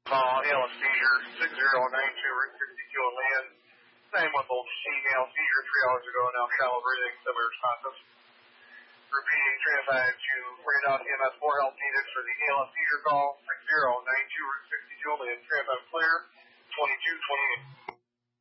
ALS seizure, 6092 Route 62 in Land. Same with old female seizure 3 hours ago, now shallow breathing, semi-responsive. Repeating transit to radar EMS 4 help needed for the ALS seizure call, 6092 Route 62 in Land. Transit clear, 2228.